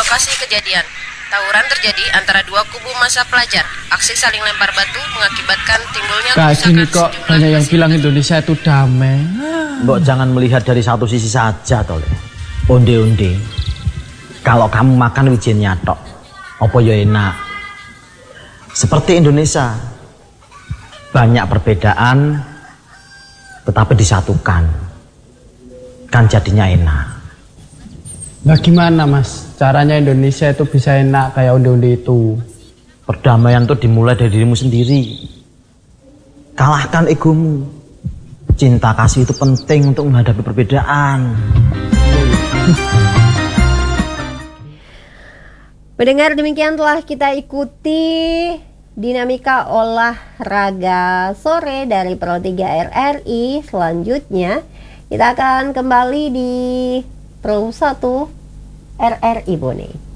lokasi kejadian. Tawuran terjadi antara dua kubu massa pelajar. Aksi saling lempar batu mengakibatkan timbulnya kerusakan Gini kok banyak yang bilang Indonesia itu damai. Mbok jangan melihat dari satu sisi saja tole. Onde-onde. Kalau kamu makan wijennya tok, apa ya enak. Seperti Indonesia, banyak perbedaan tetapi disatukan, kan jadinya enak. Nah gimana mas, caranya Indonesia itu bisa enak kayak onde-onde itu? Perdamaian itu dimulai dari dirimu sendiri. Kalahkan egomu. Cinta kasih itu penting untuk menghadapi perbedaan. Mendengar demikian telah kita ikuti dinamika olahraga sore dari Pro 3 RRI. Selanjutnya kita akan kembali di Pro 1 RRI Bone.